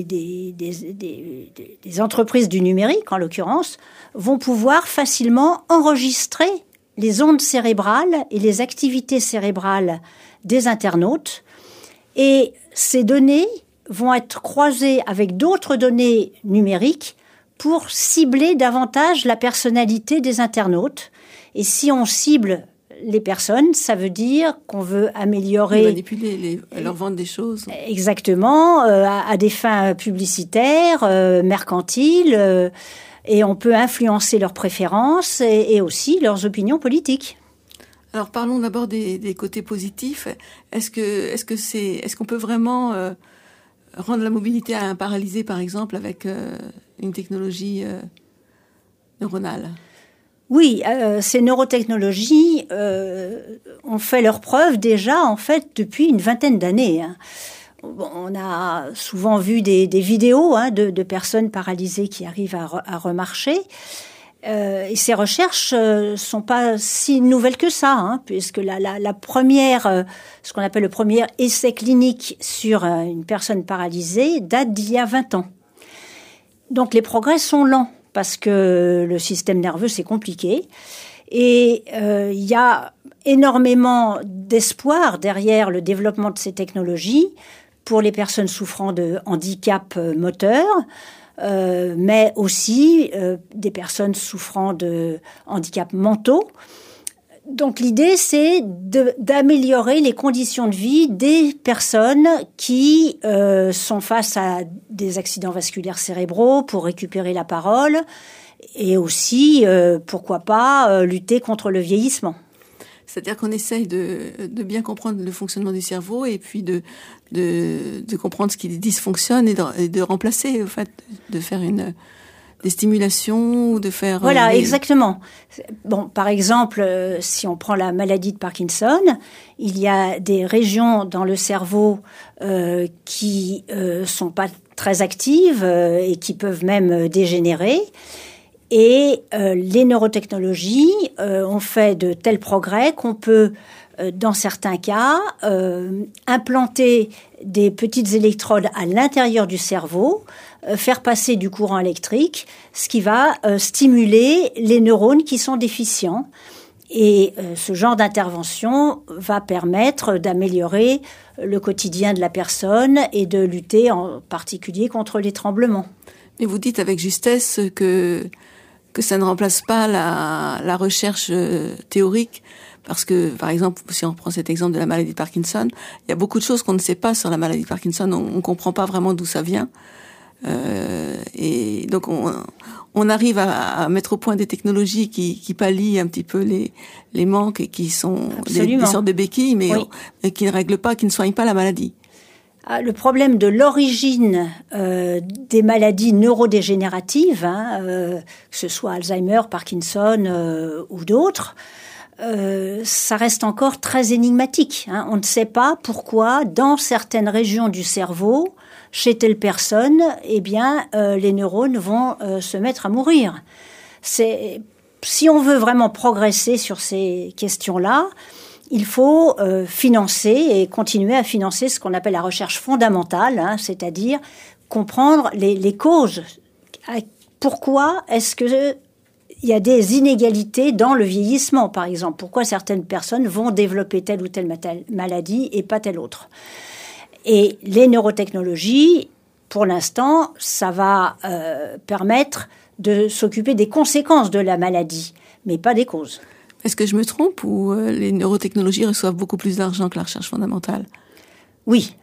Des entreprises du numérique, en l'occurrence, vont pouvoir facilement enregistrer les ondes cérébrales et les activités cérébrales des internautes. Et ces données vont être croisées avec d'autres données numériques pour cibler davantage la personnalité des internautes. Et si on cible les personnes, ça veut dire qu'on veut améliorer... Manipuler, leur vendre des choses. Exactement, à des fins publicitaires, mercantiles, et on peut influencer leurs préférences et aussi leurs opinions politiques. Alors parlons d'abord des côtés positifs. Est-ce qu'on peut vraiment rendre la mobilité à un paralysé, par exemple, avec une technologie neuronale ? Oui, ces neurotechnologies ont fait leurs preuves déjà, en fait, depuis une vingtaine d'années. On a souvent vu des vidéos de personnes paralysées qui arrivent à remarcher. Et ces recherches sont pas si nouvelles que ça, puisque la première, ce qu'on appelle le premier essai clinique sur une personne paralysée date d'il y a 20 ans. Donc les progrès sont lents, parce que le système nerveux, c'est compliqué. Et il y a énormément d'espoir derrière le développement de ces technologies pour les personnes souffrant de handicap moteur, mais aussi des personnes souffrant de handicap mentaux. Donc l'idée, c'est d'améliorer les conditions de vie des personnes qui sont face à des accidents vasculaires cérébraux pour récupérer la parole et aussi, pourquoi pas, lutter contre le vieillissement. C'est-à-dire qu'on essaye de bien comprendre le fonctionnement du cerveau et puis de comprendre ce qui dysfonctionne et de remplacer, en fait, de faire des stimulations ou de faire... Voilà, exactement. Bon, par exemple, si on prend la maladie de Parkinson, il y a des régions dans le cerveau qui sont pas très actives et qui peuvent même dégénérer. Et les neurotechnologies ont fait de tels progrès qu'on peut, dans certains cas, implanter des petites électrodes à l'intérieur du cerveau, faire passer du courant électrique, ce qui va stimuler les neurones qui sont déficients. Et ce genre d'intervention va permettre d'améliorer le quotidien de la personne et de lutter en particulier contre les tremblements. Mais vous dites avec justesse que ça ne remplace pas la recherche théorique, parce que, par exemple, si on prend cet exemple de la maladie de Parkinson, il y a beaucoup de choses qu'on ne sait pas sur la maladie de Parkinson, on ne comprend pas vraiment d'où ça vient. Et donc, on arrive à mettre au point des technologies qui pallient un petit peu les manques et qui sont des sortes de béquilles, mais oui, qui ne règlent pas, qui ne soignent pas la maladie. Le problème de l'origine des maladies neurodégénératives, que ce soit Alzheimer, Parkinson ou d'autres, ça reste encore très énigmatique. On ne sait pas pourquoi, dans certaines régions du cerveau, chez telle personne, les neurones vont se mettre à mourir. Si on veut vraiment progresser sur ces questions-là, il faut financer et continuer à financer ce qu'on appelle la recherche fondamentale, c'est-à-dire comprendre les causes. Pourquoi est-ce que il y a des inégalités dans le vieillissement, par exemple? Pourquoi certaines personnes vont développer telle ou telle maladie et pas telle autre? Et les neurotechnologies, pour l'instant, ça va permettre de s'occuper des conséquences de la maladie, mais pas des causes. Est-ce que je me trompe ou les neurotechnologies reçoivent beaucoup plus d'argent que la recherche fondamentale? Oui.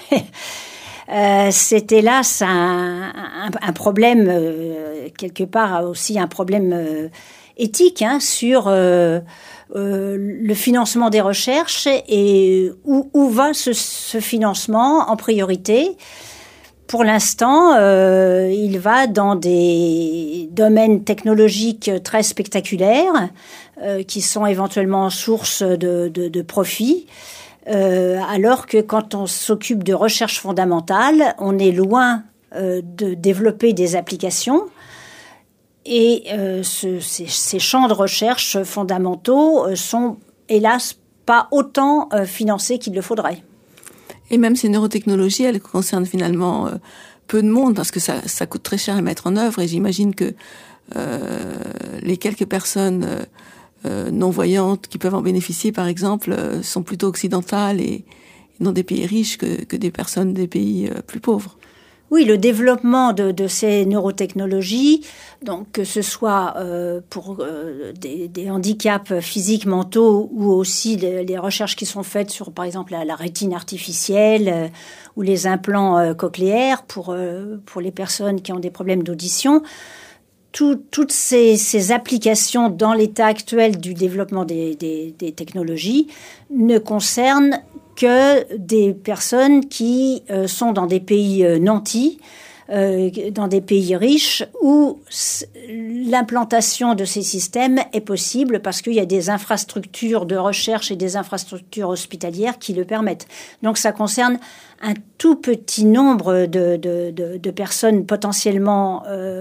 C'est hélas un problème, quelque part aussi un problème éthique sur le financement des recherches et où va ce financement en priorité. Pour l'instant, il va dans des domaines technologiques très spectaculaires qui sont éventuellement source de profit, alors que quand on s'occupe de recherche fondamentale, on est loin de développer des applications. Et ces champs de recherche fondamentaux sont, hélas, pas autant financés qu'il le faudrait. Et même ces neurotechnologies, elles concernent finalement peu de monde, parce que ça coûte très cher à mettre en œuvre, et j'imagine que les quelques personnes non-voyantes qui peuvent en bénéficier, par exemple, sont plutôt occidentales et dans des pays riches que des personnes des pays plus pauvres. Oui, le développement de ces neurotechnologies, donc que ce soit pour des handicaps physiques, mentaux, ou aussi les recherches qui sont faites sur, par exemple, la rétine artificielle ou les implants cochléaires pour les personnes qui ont des problèmes d'audition. Toutes ces applications dans l'état actuel du développement des technologies ne concernent que des personnes qui sont dans des pays nantis, dans des pays riches, où l'implantation de ces systèmes est possible parce qu'il y a des infrastructures de recherche et des infrastructures hospitalières qui le permettent. Donc ça concerne un tout petit nombre de personnes potentiellement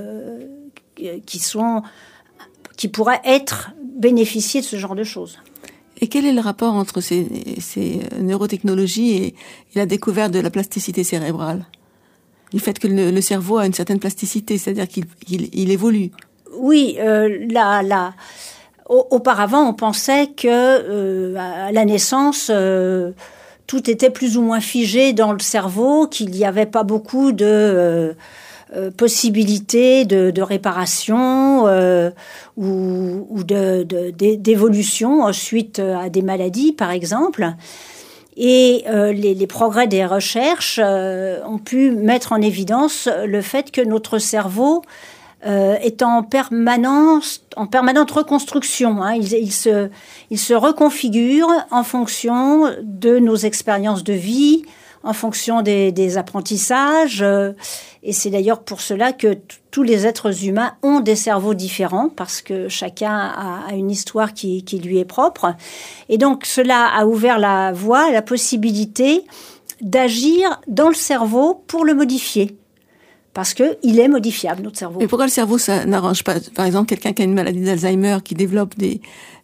qui pourraient être bénéficiées de ce genre de choses. Et quel est le rapport entre ces neurotechnologies et la découverte de la plasticité cérébrale? Du fait que le cerveau a une certaine plasticité, c'est-à-dire qu'il évolue. Oui, auparavant, on pensait que à la naissance, tout était plus ou moins figé dans le cerveau, qu'il n'y avait pas beaucoup de possibilités de réparation ou d'évolution suite à des maladies, par exemple. Et les progrès des recherches ont pu mettre en évidence le fait que notre cerveau est en permanente reconstruction. Il se reconfigure en fonction de nos expériences de vie, en fonction des apprentissages. Et c'est d'ailleurs pour cela que tous les êtres humains ont des cerveaux différents, parce que chacun a une histoire qui lui est propre. Et donc cela a ouvert la voie, la possibilité d'agir dans le cerveau pour le modifier. Parce que il est modifiable, notre cerveau. Et pourquoi le cerveau, ça n'arrange pas? Par exemple, quelqu'un qui a une maladie d'Alzheimer, qui développe des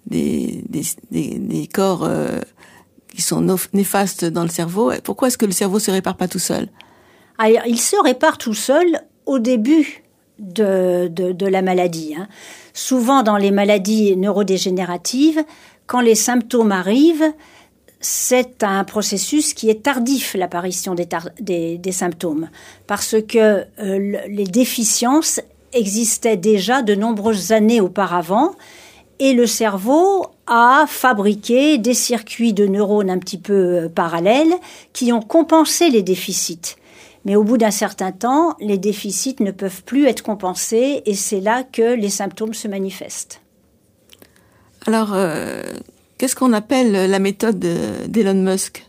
corps qui sont néfastes dans le cerveau, pourquoi est-ce que le cerveau se répare pas tout seul? Alors, il se répare tout seul au début de la maladie. Souvent, dans les maladies neurodégénératives, quand les symptômes arrivent, c'est un processus qui est tardif, l'apparition des symptômes, parce que les déficiences existaient déjà de nombreuses années auparavant, et le cerveau a fabriqué des circuits de neurones un petit peu parallèles qui ont compensé les déficits. Mais au bout d'un certain temps, les déficits ne peuvent plus être compensés, et c'est là que les symptômes se manifestent. Alors, qu'est-ce qu'on appelle la méthode d'Elon Musk?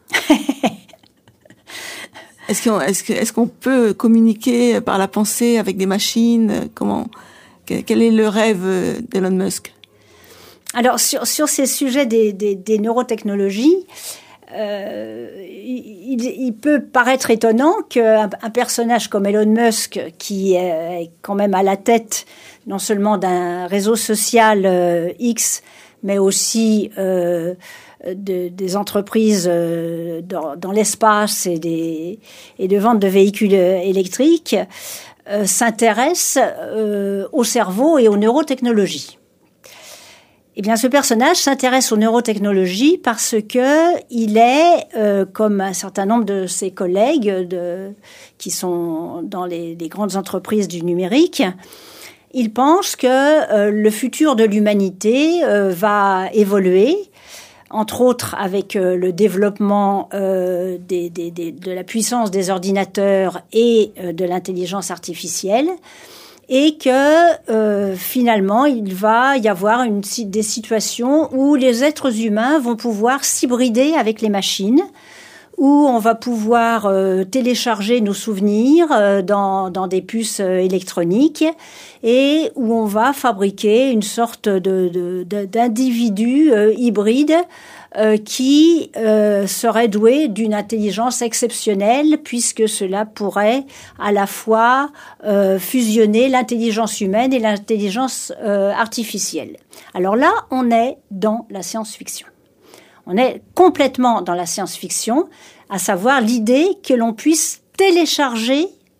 Est-ce qu'on peut communiquer par la pensée avec des machines? Quel est le rêve d'Elon Musk? Alors, sur ces sujets des neurotechnologies, il peut paraître étonnant qu'un personnage comme Elon Musk, qui est quand même à la tête non seulement d'un réseau social X, mais aussi des entreprises dans l'espace et de vente de véhicules électriques, s'intéresse au cerveau et aux neurotechnologies. Eh bien, ce personnage s'intéresse aux neurotechnologies parce que il est, comme un certain nombre de ses collègues qui sont dans les grandes entreprises du numérique, il pense que le futur de l'humanité va évoluer, entre autres avec le développement de la puissance des ordinateurs et de l'intelligence artificielle, et que finalement il va y avoir des situations où les êtres humains vont pouvoir s'hybrider avec les machines, où on va pouvoir télécharger nos souvenirs dans des puces électroniques, et où on va fabriquer une sorte d'individu hybride qui serait doué d'une intelligence exceptionnelle, puisque cela pourrait à la fois fusionner l'intelligence humaine et l'intelligence artificielle. Alors là, on est dans la science-fiction. On est complètement dans la science-fiction, à savoir l'idée que l'on puisse télécharger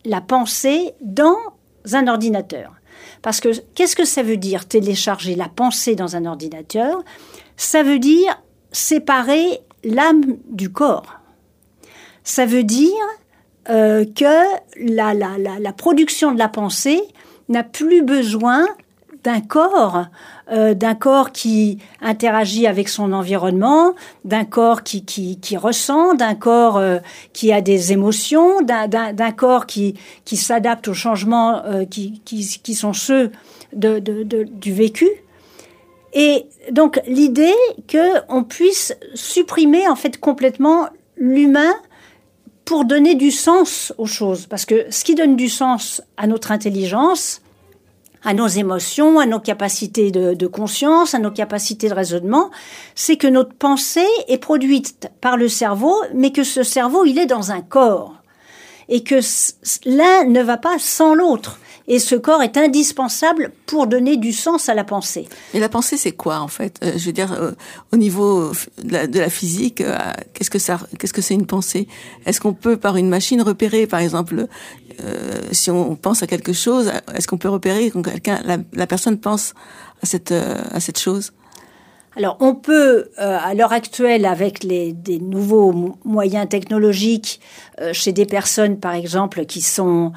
la pensée dans un ordinateur. Parce que qu'est-ce que ça veut dire télécharger la pensée dans un ordinateur? Ça veut dire séparer l'âme du corps. Ça veut dire que la production de la pensée n'a plus besoin d'un corps qui interagit avec son environnement, d'un corps qui ressent, d'un corps qui a des émotions, d'un corps qui s'adapte aux changements qui sont ceux du vécu. Et donc l'idée qu'on puisse supprimer en fait complètement l'humain pour donner du sens aux choses. Parce que ce qui donne du sens à notre intelligence, à nos émotions, à nos capacités de conscience, à nos capacités de raisonnement, c'est que notre pensée est produite par le cerveau, mais que ce cerveau, il est dans un corps. Et que l'un ne va pas sans l'autre. Et ce corps est indispensable pour donner du sens à la pensée. Et la pensée, c'est quoi, en fait? Je veux dire, au niveau de la physique, qu'est-ce que c'est une pensée? Est-ce qu'on peut, par une machine, repérer, par exemple, si on pense à quelque chose, est-ce qu'on peut repérer quand la personne pense à cette chose? Alors, on peut, à l'heure actuelle, avec des nouveaux moyens technologiques, chez des personnes, par exemple, qui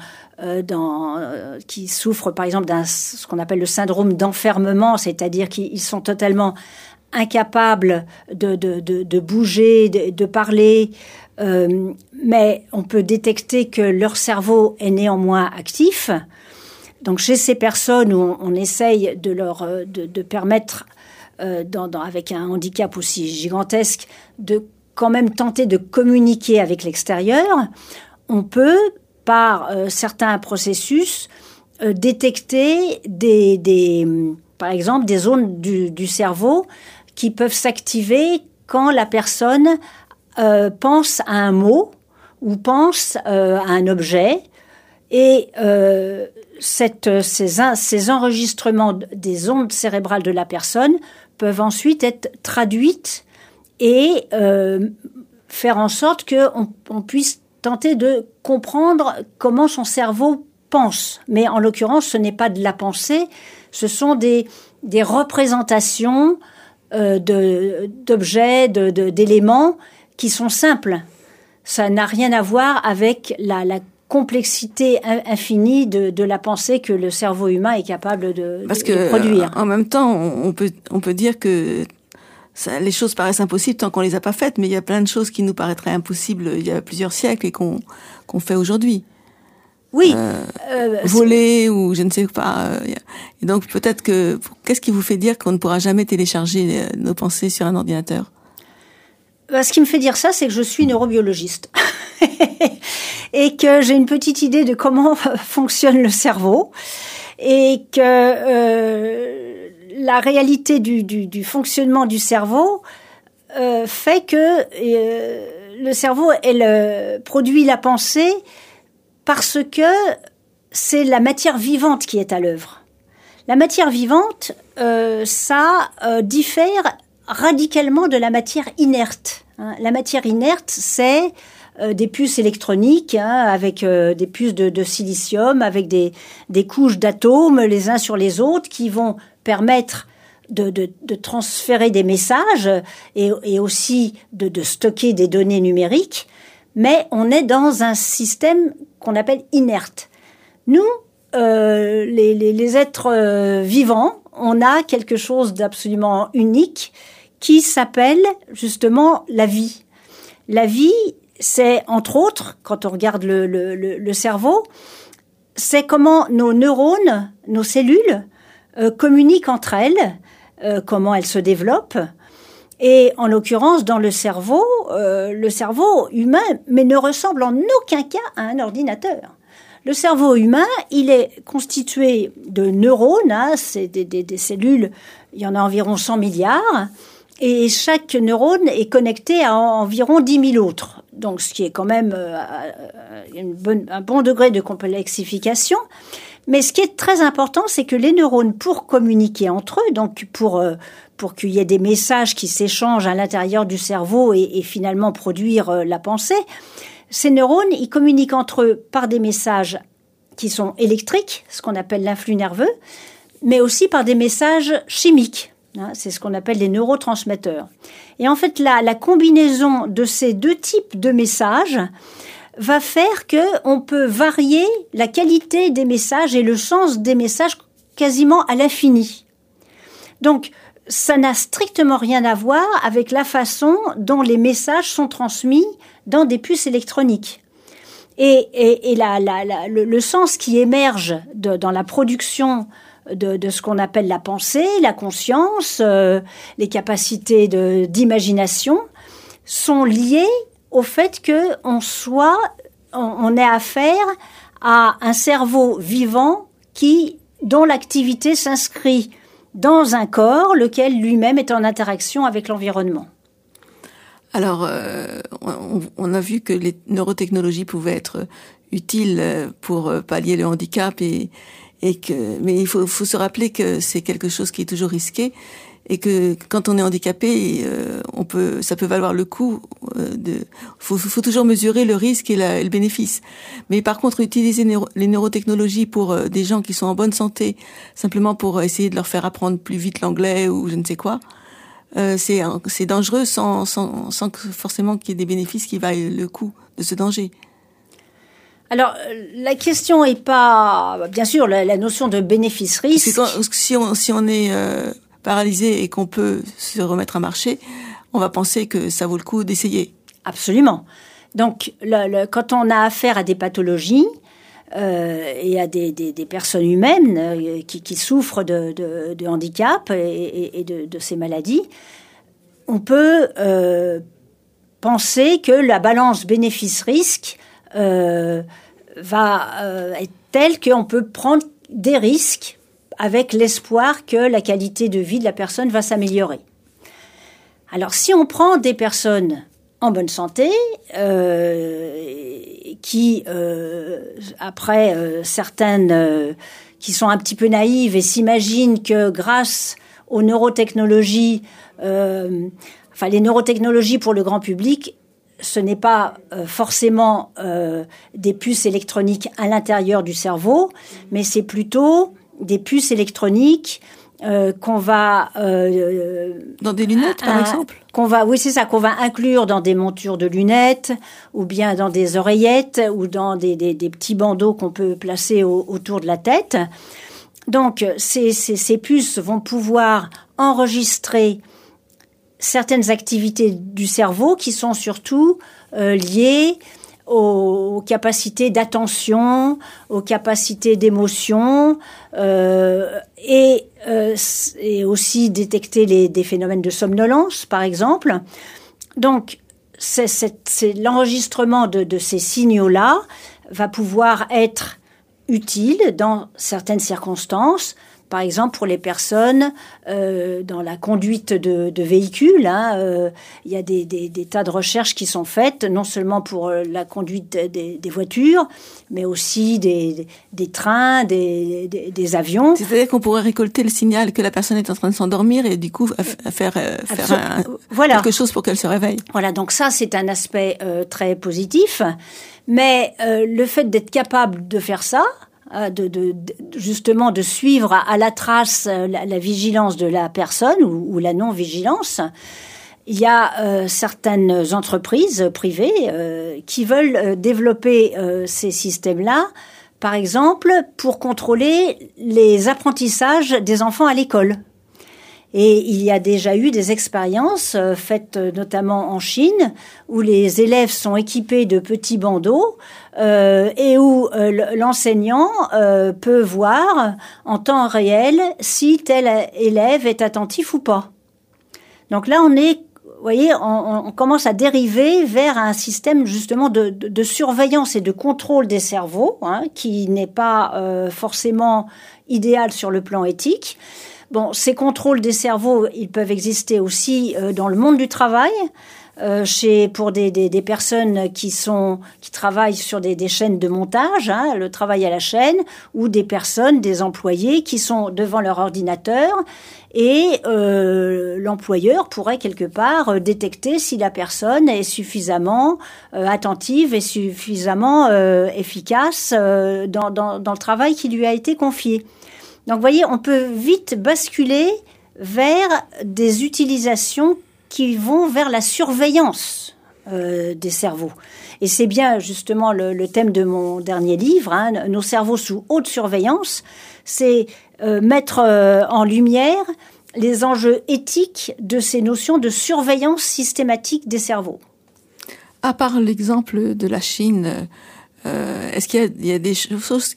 souffrent, par exemple, ce qu'on appelle le syndrome d'enfermement, c'est-à-dire qu'ils sont totalement incapables de bouger, de parler, mais on peut détecter que leur cerveau est néanmoins actif. Donc, chez ces personnes où on essaye de permettre avec un handicap aussi gigantesque, de quand même tenter de communiquer avec l'extérieur, on peut, par certains processus, détecter par exemple, des zones du cerveau qui peuvent s'activer quand la personne pense à un mot ou pense à un objet. Et ces enregistrements des ondes cérébrales de la personne peuvent ensuite être traduites et faire en sorte qu'on puisse tenter de comprendre comment son cerveau pense. Mais en l'occurrence, ce n'est pas de la pensée, ce sont des représentations d'objets, d'éléments qui sont simples. Ça n'a rien à voir avec la complexité infinie de la pensée que le cerveau humain est capable de produire. En même temps, on peut dire que les choses paraissent impossibles tant qu'on les a pas faites, mais il y a plein de choses qui nous paraîtraient impossibles il y a plusieurs siècles et qu'on fait aujourd'hui. Oui. Voler ou je ne sais pas. Et donc peut-être qu'est-ce qui vous fait dire qu'on ne pourra jamais télécharger nos pensées sur un ordinateur? Ce qui me fait dire ça, c'est que je suis neurobiologiste et que j'ai une petite idée de comment fonctionne le cerveau et que la réalité du fonctionnement du cerveau fait que le cerveau produit la pensée parce que c'est la matière vivante qui est à l'œuvre. La matière vivante, ça diffère radicalement de la matière inerte. La matière inerte, c'est des puces électroniques, avec des puces de silicium, avec des couches d'atomes les uns sur les autres qui vont permettre de transférer des messages et aussi de stocker des données numériques. Mais on est dans un système qu'on appelle inerte. Nous, les êtres vivants, on a quelque chose d'absolument unique qui s'appelle justement la vie. La vie, c'est entre autres, quand on regarde le cerveau, c'est comment nos neurones, nos cellules communiquent entre elles, comment elles se développent. Et en l'occurrence, dans le cerveau humain, mais ne ressemble en aucun cas à un ordinateur. Le cerveau humain, il est constitué de neurones, c'est des cellules, il y en a environ 100 milliards, et chaque neurone est connecté à environ 10 000 autres. Donc, ce qui est quand même un bon degré de complexification. Mais ce qui est très important, c'est que les neurones, pour communiquer entre eux, donc pour qu'il y ait des messages qui s'échangent à l'intérieur du cerveau et finalement produire la pensée, Ces neurones, ils communiquent entre eux par des messages qui sont électriques, ce qu'on appelle l'influx nerveux, mais aussi par des messages chimiques. C'est ce qu'on appelle les neurotransmetteurs. Et en fait, la combinaison de ces deux types de messages va faire qu'on peut varier la qualité des messages et le sens des messages quasiment à l'infini. Donc, ça n'a strictement rien à voir avec la façon dont les messages sont transmis dans des puces électroniques. Et le sens qui émerge dans la production de ce qu'on appelle la pensée, la conscience, les capacités d'imagination sont liées au fait qu'on ait affaire à un cerveau vivant dont l'activité s'inscrit dans un corps, lequel lui-même est en interaction avec l'environnement. Alors, on a vu que les neurotechnologies pouvaient être utiles pour pallier le handicap mais il faut se rappeler que c'est quelque chose qui est toujours risqué et que quand on est handicapé, ça peut valoir le coup faut toujours mesurer le risque et le bénéfice. Mais par contre, utiliser les neurotechnologies pour des gens qui sont en bonne santé, simplement pour essayer de leur faire apprendre plus vite l'anglais ou je ne sais quoi, c'est dangereux sans forcément qu'il y ait des bénéfices qui vaillent le coup de ce danger. Alors, la question est pas, bien sûr, la notion de bénéfice-risque. Si on est paralysé et qu'on peut se remettre à marcher, on va penser que ça vaut le coup d'essayer. Absolument. Donc, quand on a affaire à des pathologies et à des personnes humaines qui souffrent de handicap et de ces maladies, on peut penser que la balance bénéfice-risque va être telle qu'on peut prendre des risques avec l'espoir que la qualité de vie de la personne va s'améliorer. Alors, si on prend des personnes en bonne santé, qui, après certaines qui sont un petit peu naïves et s'imaginent que grâce aux neurotechnologies, les neurotechnologies pour le grand public, ce n'est pas forcément des puces électroniques à l'intérieur du cerveau, mais c'est plutôt des puces électroniques qu'on va dans des lunettes par exemple, qu'on va inclure dans des montures de lunettes ou bien dans des oreillettes ou dans des petits bandeaux qu'on peut placer autour de la tête. Donc ces puces vont pouvoir enregistrer certaines activités du cerveau qui sont surtout liées aux capacités d'attention, aux capacités d'émotion, et aussi détecter des phénomènes de somnolence, par exemple. Donc, c'est l'enregistrement de ces signaux-là va pouvoir être utile dans certaines circonstances. Par exemple, pour les personnes dans la conduite de véhicules, il y a des tas de recherches qui sont faites, non seulement pour la conduite des voitures, mais aussi des trains, des avions. C'est-à-dire qu'on pourrait récolter le signal que la personne est en train de s'endormir et du coup faire quelque chose pour qu'elle se réveille. Voilà, donc ça, c'est un aspect très positif. Mais le fait d'être capable de faire ça, justement de suivre à la trace la vigilance de la personne ou la non-vigilance, il y a certaines entreprises privées qui veulent développer ces systèmes-là, par exemple, pour contrôler les apprentissages des enfants à l'école. Et il y a déjà eu des expériences faites notamment en Chine où les élèves sont équipés de petits bandeaux et où l'enseignant peut voir en temps réel si tel élève est attentif ou pas. Donc là, on commence à dériver vers un système justement de surveillance et de contrôle des cerveaux, qui n'est pas forcément idéal sur le plan éthique. Bon, ces contrôles des cerveaux, ils peuvent exister aussi dans le monde du travail. pour des personnes qui travaillent sur des chaînes de montage, hein, le travail à la chaîne, ou des employés qui sont devant leur ordinateur, et l'employeur pourrait quelque part détecter si la personne est suffisamment attentive et suffisamment efficace dans le travail qui lui a été confié. Donc, vous voyez, on peut vite basculer vers des utilisations qui vont vers la surveillance des cerveaux. Et c'est bien justement le thème de mon dernier livre, hein, Nos cerveaux sous haute surveillance. C'est mettre en lumière les enjeux éthiques de ces notions de surveillance systématique des cerveaux. À part l'exemple de la Chine, est-ce qu'il y a des choses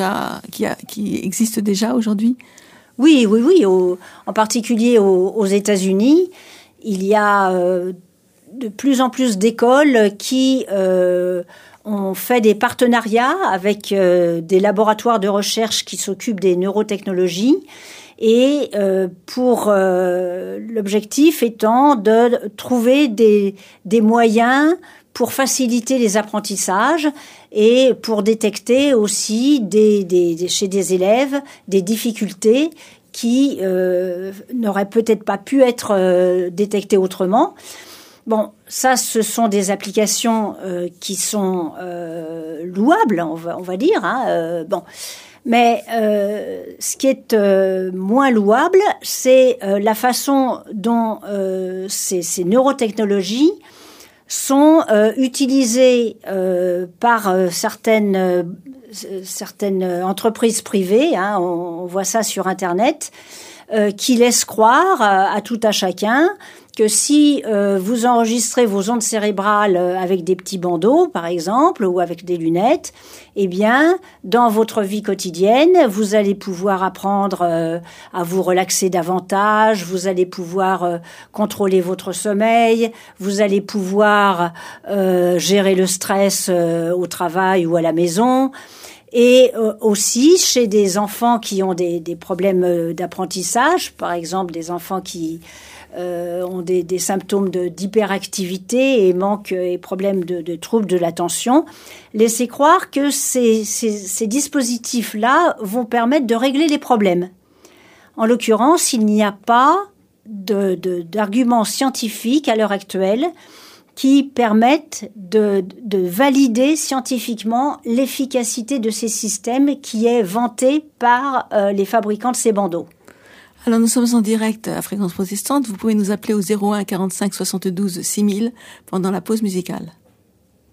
qui existent déjà aujourd'hui? Oui. En particulier aux États-Unis, il y a de plus en plus d'écoles qui ont fait des partenariats avec des laboratoires de recherche qui s'occupent des neurotechnologies, et pour l'objectif étant de trouver des moyens pour faciliter les apprentissages et pour détecter aussi chez des élèves des difficultés qui n'auraient peut-être pas pu être détectées autrement. Bon, ça, ce sont des applications qui sont louables, on va dire. Hein, bon. Mais ce qui est moins louable, c'est la façon dont ces neurotechnologies sont utilisées par certaines entreprises privées, hein, on voit ça sur Internet, qui laissent croire à tout à chacun que si vous enregistrez vos ondes cérébrales avec des petits bandeaux, par exemple, ou avec des lunettes, eh bien, dans votre vie quotidienne, vous allez pouvoir apprendre à vous relaxer davantage, vous allez pouvoir contrôler votre sommeil, vous allez pouvoir gérer le stress au travail ou à la maison. Et aussi chez des enfants qui ont des problèmes d'apprentissage, par exemple des enfants qui ont des symptômes d'hyperactivité et problèmes de troubles de l'attention, laissez croire que ces dispositifs-là vont permettre de régler les problèmes. En l'occurrence, il n'y a pas d'arguments scientifiques à l'heure actuelle qui permettent de valider scientifiquement l'efficacité de ces systèmes qui est vantée par les fabricants de ces bandeaux. Alors nous sommes en direct à Fréquence Protestante. Vous pouvez nous appeler au 01 45 72 6000 pendant la pause musicale.